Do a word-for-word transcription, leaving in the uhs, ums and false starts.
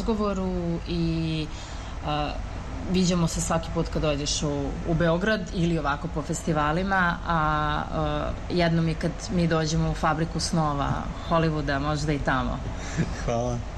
razgovoru i uh, viđamo se svaki put kad dođeš u, u Beograd ili ovako po festivalima, a uh, jednom i kad mi dođemo u Fabriku snova Hollywooda, možda i tamo. Hvala.